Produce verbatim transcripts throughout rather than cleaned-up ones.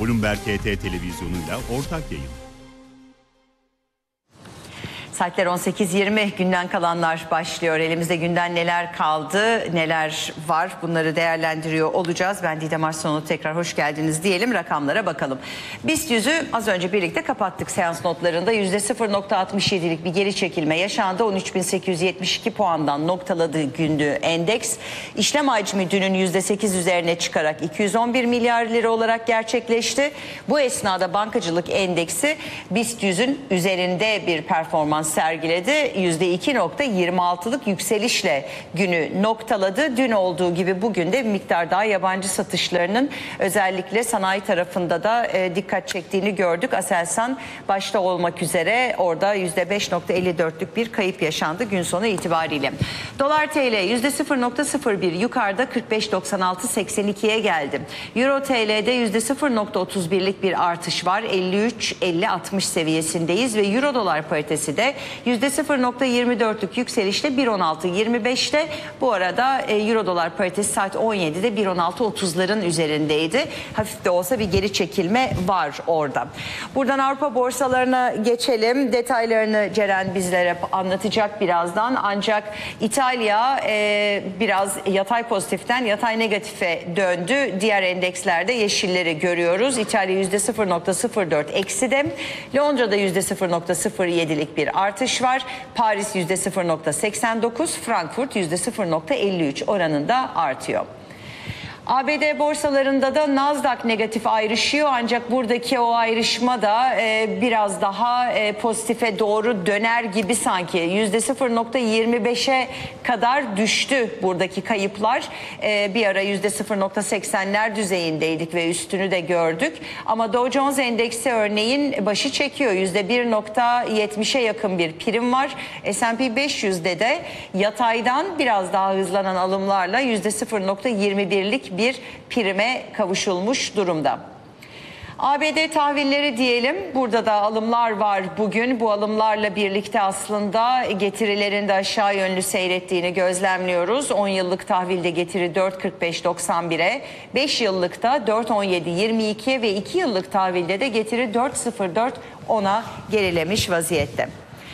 Bloomberg H T televizyonuyla ortak yayın. Saatler on sekiz yirmi, günden kalanlar başlıyor. Elimizde günden neler kaldı, neler var, bunları değerlendiriyor olacağız. Ben Didem Arslanlı, tekrar hoş geldiniz diyelim, rakamlara bakalım. BIST yüzü az önce birlikte kapattık seans notlarında. yüzde sıfır nokta altmış yedilik bir geri çekilme yaşandı. on üç bin sekiz yüz yetmiş iki puandan noktaladığı gündü endeks. İşlem hacmi dünün yüzde sekiz üzerine çıkarak iki yüz on bir milyar lira olarak gerçekleşti. Bu esnada bankacılık endeksi BIST yüzün üzerinde bir performans sergiledi. yüzde iki nokta yirmi altılık yükselişle günü noktaladı. Dün olduğu gibi bugün de bir miktar daha yabancı satışlarının özellikle sanayi tarafında da e, dikkat çektiğini gördük. Aselsan başta olmak üzere orada yüzde beş nokta elli dörtlük bir kayıp yaşandı gün sonu itibariyle. Dolar T L yüzde sıfır nokta sıfır bir yukarıda kırk beş doksan altı seksen ikiye geldi. Euro T L'de yüzde sıfır nokta otuz birlik bir artış var. elli üç elli altmış seviyesindeyiz ve Euro dolar paritesi de yüzde sıfır nokta yirmi dörtlük yükselişle bir on altı yirmi beşte. Bu arada Euro dolar paritesi saat on yedide bir on altı otuzların üzerindeydi. Hafif de olsa bir geri çekilme var orada. Buradan Avrupa borsalarına geçelim. Detaylarını Ceren bizlere anlatacak birazdan. Ancak İtalya e, biraz yatay pozitiften yatay negatife döndü. Diğer endekslerde yeşilleri görüyoruz. İtalya yüzde sıfır nokta sıfır dört ekside. Londra'da yüzde sıfır nokta sıfır yedilik bir artış var. Paris yüzde sıfır nokta seksen dokuz, Frankfurt yüzde sıfır nokta elli üç oranında artıyor. A B D borsalarında da Nasdaq negatif ayrışıyor, ancak buradaki o ayrışma da e, biraz daha e, pozitife doğru döner gibi sanki. yüzde sıfır nokta yirmi beşe kadar düştü buradaki kayıplar. E, bir ara yüzde sıfır nokta seksenler düzeyindeydik ve üstünü de gördük. Ama Dow Jones Endeksi örneğin başı çekiyor. yüzde bir nokta yetmişe yakın bir prim var. S and P beş yüzde de yataydan biraz daha hızlanan alımlarla yüzde sıfır nokta yirmi birlik bir prime kavuşulmuş durumda. A B D tahvilleri diyelim. Burada da alımlar var bugün. Bu alımlarla birlikte aslında getirilerin de aşağı yönlü seyrettiğini gözlemliyoruz. on yıllık tahvilde getiri dört kırk beş doksan bire, beş yıllıkta dört on yedi yirmi ikiye ve iki yıllık tahvilde de getiri dört sıfır dört ona gerilemiş vaziyette.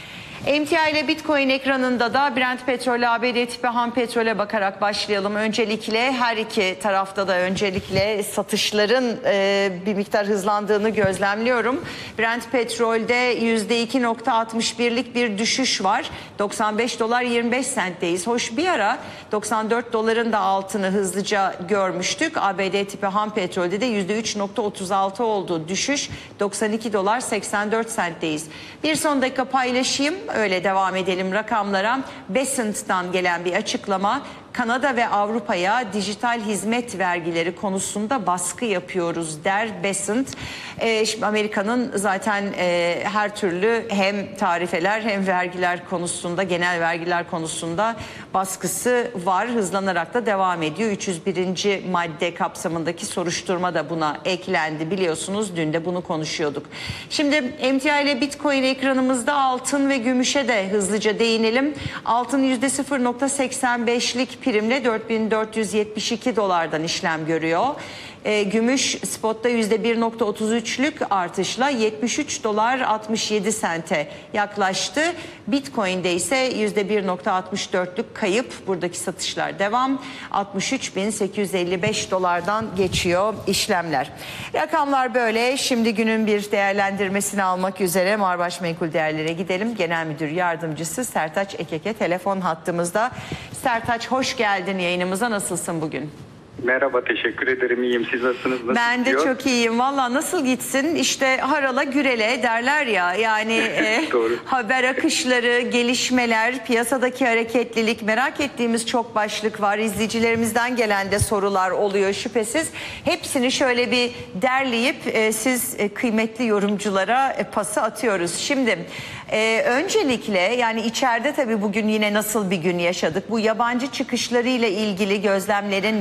M T I ile Bitcoin ekranında da Brent petrol, A B D tipi ham petrole bakarak başlayalım. Öncelikle her iki tarafta da öncelikle satışların e, bir miktar hızlandığını gözlemliyorum. Brent petrolde yüzde iki nokta altmış birlik bir düşüş var. doksan beş dolar yirmi beş sentteyiz. Hoş, bir ara doksan dört doların da altını hızlıca görmüştük. A B D tipi ham petrolde de yüzde üç nokta otuz altı oldu düşüş. doksan iki dolar seksen dört sentteyiz. Bir son dakika paylaşayım. Öyle devam edelim rakamlara. Besant'tan gelen bir açıklama. Kanada ve Avrupa'ya dijital hizmet vergileri konusunda baskı yapıyoruz der Besant. Ee, şimdi Amerika'nın zaten e, her türlü hem tarifeler hem vergiler konusunda, genel vergiler konusunda baskısı var. Hızlanarak da devam ediyor. üç yüz birinci madde kapsamındaki soruşturma da buna eklendi. Biliyorsunuz dün de bunu konuşuyorduk. Şimdi M T I ile Bitcoin ekranımızda, altın ve gümüşe de hızlıca değinelim. Altın yüzde sıfır nokta seksen beşlik primle dört bin dört yüz yetmiş iki dolardan işlem görüyor. E, gümüş spotta yüzde bir nokta otuz üçlük artışla yetmiş üç dolar altmış yedi sente yaklaştı. Bitcoin'de ise yüzde bir nokta altmış dörtlük kayıp. Buradaki satışlar devam. altmış üç bin sekiz yüz elli beş dolardan geçiyor işlemler. Rakamlar böyle. Şimdi günün bir değerlendirmesini almak üzere Marbaş Menkul Değerler'e gidelim. Genel Müdür Yardımcısı Sertaç Ekeke telefon hattımızda. Sertaç, hoş geldin yayınımıza. Nasılsın bugün? Merhaba, teşekkür ederim. İyiyim. Siz nasılsınız? Nasıl ben de gidiyor? çok iyiyim. Valla nasıl gitsin? İşte harala gürele derler ya. Yani e, haber akışları, gelişmeler, piyasadaki hareketlilik, merak ettiğimiz çok başlık var. İzleyicilerimizden gelen de sorular oluyor şüphesiz. Hepsini şöyle bir derleyip e, siz e, kıymetli yorumculara e, pası atıyoruz. Şimdi e, öncelikle yani içeride tabii bugün yine nasıl bir gün yaşadık? Bu yabancı çıkışlarıyla ilgili gözlemlerin neler?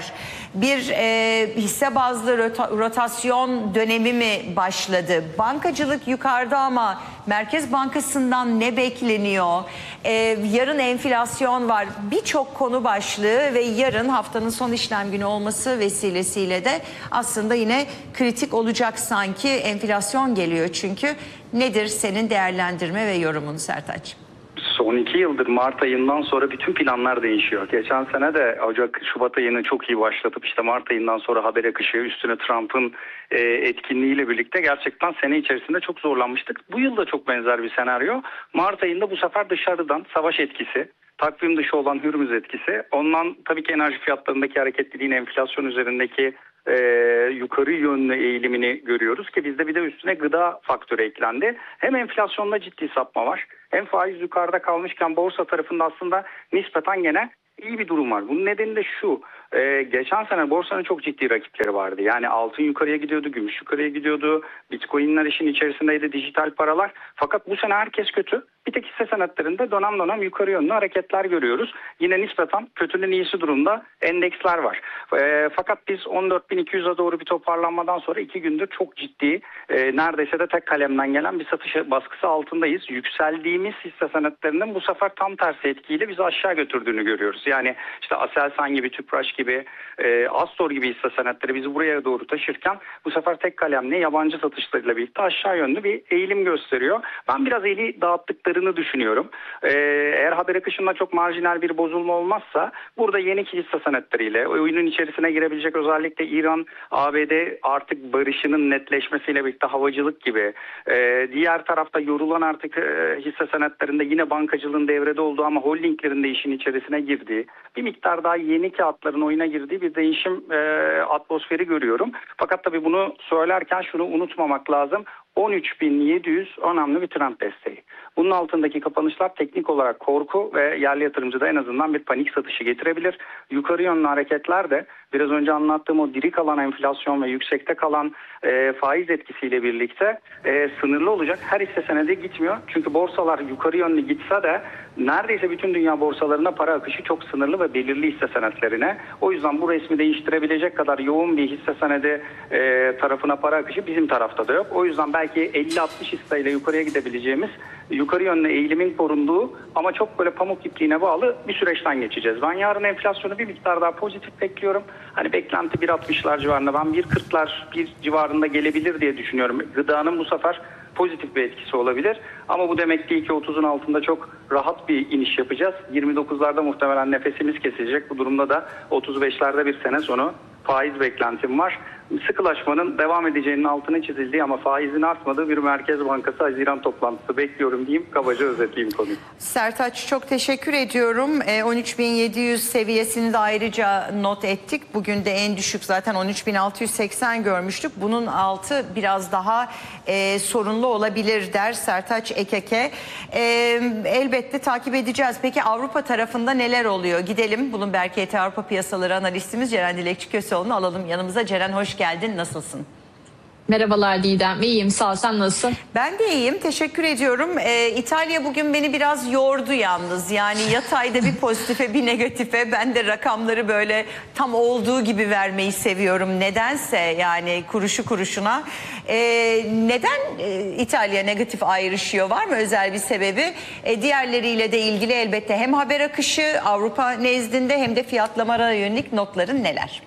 neler? Bir e, hisse bazlı rota, rotasyon dönemi mi başladı? Bankacılık yukarıda ama Merkez Bankası'ndan ne bekleniyor? E, yarın enflasyon var. Birçok konu başlığı ve yarın haftanın son işlem günü olması vesilesiyle de aslında yine kritik olacak sanki. Enflasyon geliyor çünkü. Nedir senin değerlendirme ve yorumun Sertaç? Son iki yıldır Mart ayından sonra bütün planlar değişiyor. Geçen sene de Ocak, Şubat ayını çok iyi başlatıp işte Mart ayından sonra haber akışı üstüne Trump'ın e, etkinliğiyle birlikte gerçekten sene içerisinde çok zorlanmıştık. Bu yıl da çok benzer bir senaryo. Mart ayında bu sefer dışarıdan savaş etkisi, takvim dışı olan Hürmüz etkisi, ondan tabii ki enerji fiyatlarındaki hareketliliğin enflasyon üzerindeki e, yukarı yönlü eğilimini görüyoruz ki bizde bir de üstüne gıda faktörü eklendi. Hem enflasyonda ciddi sapma var, hem faiz yukarıda kalmışken borsa tarafında aslında nispeten gene iyi bir durum var. Bunun nedeni de şu, e, geçen sene borsanın çok ciddi rakipleri vardı. Yani altın yukarıya gidiyordu, gümüş yukarıya gidiyordu, bitcoinler işin içerisindeydi, dijital paralar. Fakat bu sene herkes kötü. Bir tek hisse senetlerinde dönem dönem yukarı yönlü hareketler görüyoruz. Yine nispeten kötünün iyisi durumda endeksler var. E, fakat biz on dört bin iki yüze doğru bir toparlanmadan sonra iki gündür çok ciddi, e, neredeyse de tek kalemden gelen bir satış baskısı altındayız. Yükseldiğimiz hisse senetlerinin bu sefer tam tersi etkiyle bizi aşağı götürdüğünü görüyoruz. Yani işte Aselsan gibi, Tüpraş gibi, e, Astor gibi hisse senetleri bizi buraya doğru taşırken bu sefer tek kalemle yabancı satışlarıyla birlikte aşağı yönlü bir eğilim gösteriyor. Ben biraz eli dağıttıklarını düşünüyorum. E, eğer haber akışında çok marjinal bir bozulma olmazsa burada yeni hisse senetleriyle oyunun içerisine girebilecek özellikle İran, A B D artık barışının netleşmesiyle birlikte havacılık gibi, e, diğer tarafta yorulan artık e, hisse senetlerinde yine bankacılığın devrede olduğu ama holdinglerin de işin içerisine girdiği, bir miktar daha yeni kağıtların oyuna girdiği bir değişim e, atmosferi görüyorum. Fakat tabii bunu söylerken şunu unutmamak lazım. on üç bin yedi yüz önemli bir trend desteği. Bunun altındaki kapanışlar teknik olarak korku ve yerli yatırımcıda en azından bir panik satışı getirebilir. Yukarı yönlü hareketler de biraz önce anlattığım o diri kalan enflasyon ve yüksekte kalan e, faiz etkisiyle birlikte e, sınırlı olacak. Her hisse senedi gitmiyor. Çünkü borsalar yukarı yönlü gitse de neredeyse bütün dünya borsalarına para akışı çok sınırlı ve belirli hisse senetlerine. O yüzden bu resmi değiştirebilecek kadar yoğun bir hisse senedi e, tarafına para akışı bizim tarafta da yok. O yüzden belki elli altmış hisseyle yukarıya gidebileceğimiz, yukarı yönlü eğilimin korunduğu ama çok böyle pamuk ipliğine bağlı bir süreçten geçeceğiz. Ben yarın enflasyonu bir miktar daha pozitif bekliyorum. Hani beklenti bir altmışlar civarında, ben bir kırklar bir civarında gelebilir diye düşünüyorum. Gıdanın bu sefer pozitif bir etkisi olabilir. Ama bu demek değil ki otuzun altında çok rahat bir iniş yapacağız. yirmi dokuzlarda muhtemelen nefesimiz kesilecek. Bu durumda da otuz beşlerde bir sene sonu faiz beklentim var. Sıkılaşmanın devam edeceğinin altını çizildiği ama faizin artmadığı bir Merkez Bankası Haziran toplantısı bekliyorum diyeyim. Kabaca özetleyeyim konuyu. Sertaç çok teşekkür ediyorum. on üç bin yedi yüz seviyesini de ayrıca not ettik. Bugün de en düşük zaten on üç bin altı yüz seksen görmüştük. Bunun altı biraz daha e, sorunlu olabilir der Sertaç Ekeke. E, elbette takip edeceğiz. Peki Avrupa tarafında neler oluyor? Gidelim. Bloomberg H T Avrupa Piyasaları analistimiz Ceren Dilekçi Köseoğlu'nu alalım yanımıza. Ceren hoş geldin. Nasılsın? Merhabalar Didem. İyiyim. Sağ ol. Sen nasılsın? Ben de iyiyim. Teşekkür ediyorum. Ee, İtalya bugün beni biraz yordu yalnız. Yani yatayda bir pozitife bir negatife. Ben de rakamları böyle tam olduğu gibi vermeyi seviyorum. Nedense yani kuruşu kuruşuna. Ee, neden e, İtalya negatif ayrışıyor? Var mı özel bir sebebi? E, diğerleriyle de ilgili elbette hem haber akışı Avrupa nezdinde hem de fiyatlamalara yönelik notların neler?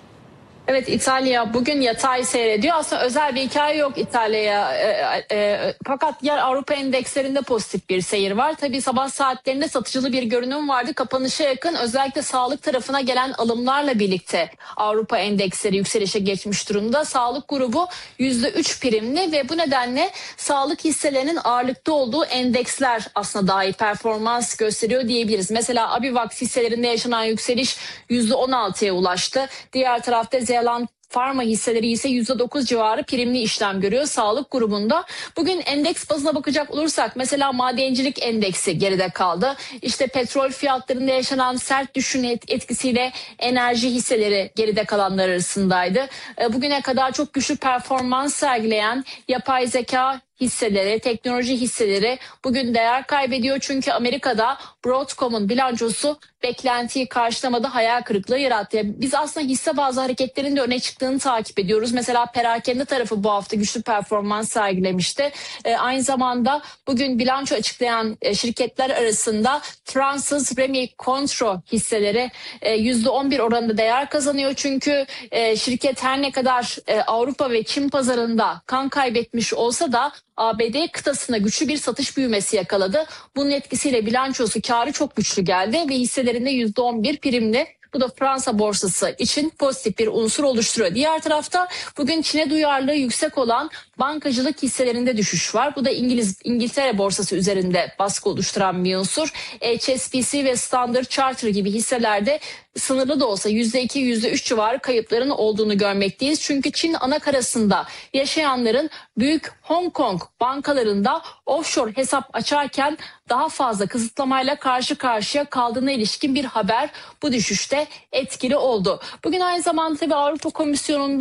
Evet, İtalya bugün yatay seyrediyor. Aslında özel bir hikaye yok İtalya'ya. E, e, fakat diğer Avrupa endekslerinde pozitif bir seyir var. Tabii sabah saatlerinde satıcılı bir görünüm vardı. Kapanışa yakın özellikle sağlık tarafına gelen alımlarla birlikte Avrupa endeksleri yükselişe geçmiş durumda. Sağlık grubu yüzde üç primli ve bu nedenle sağlık hisselerinin ağırlıkta olduğu endeksler aslında daha iyi performans gösteriyor diyebiliriz. Mesela Abivax hisselerinde yaşanan yükseliş yüzde on altıya ulaştı. Diğer tarafta Zealand Pharma hisseleri ise yüzde dokuz civarı primli işlem görüyor sağlık grubunda. Bugün endeks bazına bakacak olursak mesela madencilik endeksi geride kaldı. İşte petrol fiyatlarında yaşanan sert düşün etkisiyle enerji hisseleri geride kalanlar arasındaydı. Bugüne kadar çok güçlü performans sergileyen yapay zeka hisseleri, teknoloji hisseleri bugün değer kaybediyor. Çünkü Amerika'da Broadcom'un bilançosu beklentiyi karşılamadı, hayal kırıklığı yarattı. Biz aslında hisse bazı hareketlerin de öne çıktığını takip ediyoruz. Mesela perakende tarafı bu hafta güçlü performans sergilemişti. E, aynı zamanda bugün bilanço açıklayan e, şirketler arasında Fransız Rémy Cointreau hisseleri e, yüzde on bir oranında değer kazanıyor. Çünkü e, şirket her ne kadar e, Avrupa ve Çin pazarında kan kaybetmiş olsa da A B D kıtasına güçlü bir satış büyümesi yakaladı. Bunun etkisiyle bilançosu, karı çok güçlü geldi ve hisselerinde yüzde on bir primli. Bu da Fransa borsası için pozitif bir unsur oluşturuyor. Diğer tarafta bugün Çin'e duyarlılığı yüksek olan bankacılık hisselerinde düşüş var. Bu da İngiliz İngiltere borsası üzerinde baskı oluşturan bir unsur. H S B C ve Standard Chartered gibi hisselerde sınırlı da olsa yüzde iki yüzde üç civarı kayıpların olduğunu görmekteyiz. Çünkü Çin anakarasında yaşayanların büyük Hong Kong bankalarında offshore hesap açarken daha fazla kısıtlamayla karşı karşıya kaldığına ilişkin bir haber bu düşüşte etkili oldu. Bugün aynı zamanda tabii Avrupa Komisyonu'nda